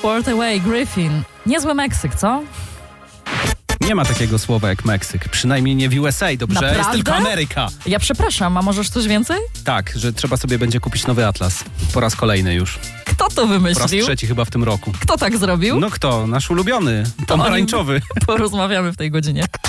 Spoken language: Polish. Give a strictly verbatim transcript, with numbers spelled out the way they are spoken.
Transport Away, Griffin. Niezły Meksyk, co? Nie ma takiego słowa jak Meksyk. Przynajmniej nie w U S A, dobrze? Naprawdę? Jest tylko Ameryka. Ja przepraszam, a możesz coś więcej? Tak, że trzeba sobie będzie kupić nowy atlas. Po raz kolejny już. Kto to Po raz wymyślił? trzeci chyba w tym roku. Kto tak zrobił? No kto? Nasz ulubiony. Pomarańczowy. Porozmawiamy w tej godzinie.